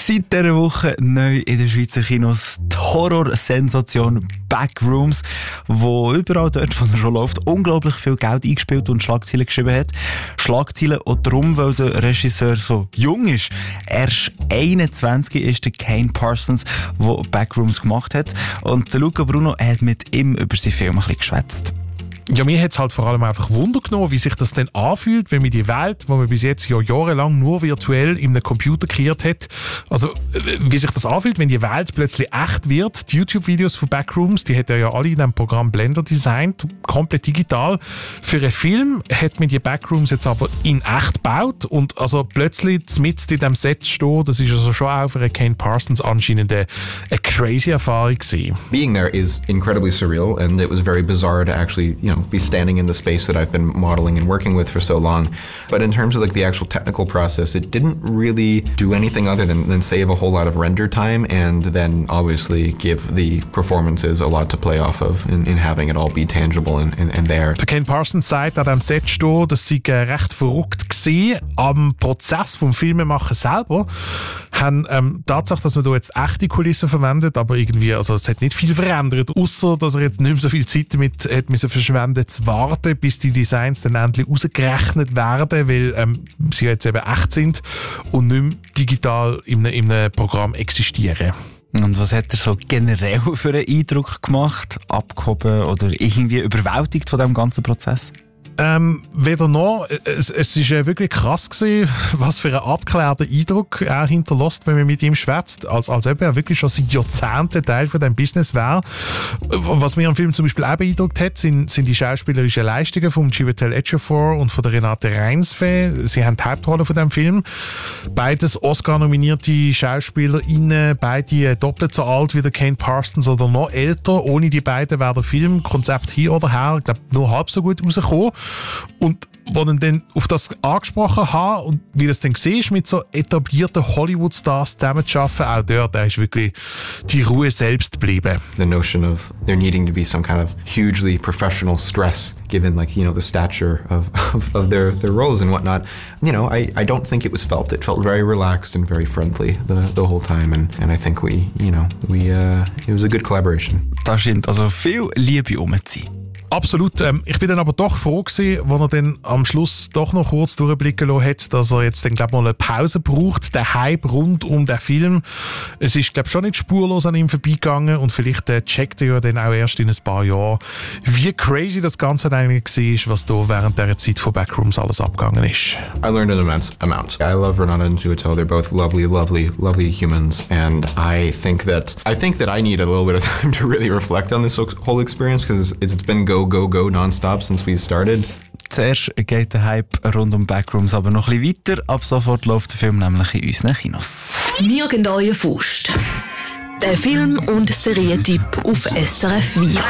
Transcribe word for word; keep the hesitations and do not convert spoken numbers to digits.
Seit dieser Woche neu in den Schweizer Kinos die Horrorsensation Backrooms, wo überall dort, wo er schon läuft, unglaublich viel Geld eingespielt und Schlagzeilen geschrieben hat. Schlagzeilen auch darum, weil der Regisseur so jung ist. Erst einundzwanzig ist der Kane Parsons, der Backrooms gemacht hat. Und Luca Bruno hat mit ihm über seinen Film ein bisschen geschwätzt. Ja, mir hat es halt vor allem einfach Wunder genommen, wie sich das denn anfühlt, wenn man die Welt, die man bis jetzt ja jahrelang nur virtuell in einem Computer kreiert hat, also wie sich das anfühlt, wenn die Welt plötzlich echt wird. Die YouTube-Videos von Backrooms, die hat er ja alle in dem Programm Blender designt, komplett digital. Für einen Film hat man die Backrooms jetzt aber in echt gebaut und also plötzlich mitten in diesem Set stehen, das ist also schon auch für einen Kane Parsons anscheinend eine, eine crazy Erfahrung gewesen. Being there is incredibly surreal, and it was very bizarre to actually, you know, be standing in the space that I've been modeling and working with for so long. But in terms of like the actual technical process, it didn't really do anything other than, than save a whole lot of render time and then obviously give the performances a lot to play off of in, in having it all be tangible and, and, and there. Der Ken Parsons sagt an diesem Set stehen, das sei recht verrückt gewesen. Am Prozess vom Filmemachen selber haben ähm, Tatsache, dass man da jetzt echte Kulissen verwendet, aber irgendwie, also es hat nicht viel verändert, außer dass er jetzt nicht mehr so viel Zeit damit hat müssen verschwenden zu warten, bis die Designs dann endlich rausgerechnet werden, weil ähm, sie jetzt eben echt sind und nicht mehr digital in einem, in einem Programm existieren. Und was hat er so generell für einen Eindruck gemacht? Abgehoben oder irgendwie überwältigt von diesem ganzen Prozess? Ähm, weder noch. Es, es ist ja wirklich krass gewesen, was für einen abgeklärten Eindruck er hinterlässt, wenn man mit ihm schwätzt, als, als ob er wirklich schon seit Jahrzehnten Teil von diesem Business wäre. Was mir am Film zum Beispiel auch beeindruckt hat, sind, sind die schauspielerischen Leistungen von Chiwetel Ejiofor und von der Renate Reinsve. Sie haben die Hauptrolle von diesem Film. Beides Oscar-nominierte SchauspielerInnen, beide doppelt so alt wie der Kane Parsons oder noch älter. Ohne die beiden wäre der Filmkonzept hier oder her, ich glaube, nur halb so gut rausgekommen. Und als ich dann auf das angesprochen habe und wie das dann war, mit so etablierten Hollywood-Stars zusammenzuarbeiten, auch dort, da ist wirklich die Ruhe selbst geblieben. The notion of there needing to be some kind of hugely professional stress given, like, you know, the stature of, of, of their, their roles and whatnot, you know, I, I don't think it was felt. It felt very relaxed and very friendly the, the whole time, and, and I think we, you know, we, uh, it was a good collaboration. Da scheint also viel Liebe um zu sein. Absolut. Ähm, ich bin dann aber doch froh gewesen, als er dann am Schluss doch noch kurz durchblicken lassen hat, dass er jetzt dann, glaub mal eine Pause braucht. Der Hype rund um den Film. Es ist, glaub schon nicht spurlos an ihm vorbeigegangen und vielleicht äh, checkt er ja dann auch erst in ein paar Jahren, wie crazy das Ganze eigentlich war, was da während dieser Zeit von Backrooms alles abgegangen ist. I learned an immense amount. I love Renata and Chiwetel. They're both lovely, lovely, lovely humans, and I think that I think that I need a little bit of time to really reflect on this whole experience, because it's been go, go, go non-stop since we started. Zuerst geht der Hype rund um Backrooms aber noch ein bisschen weiter. Ab sofort läuft der Film nämlich in unseren Kinos. Wir geben euch Faust. Der Film- und Serientipp auf S R F vier.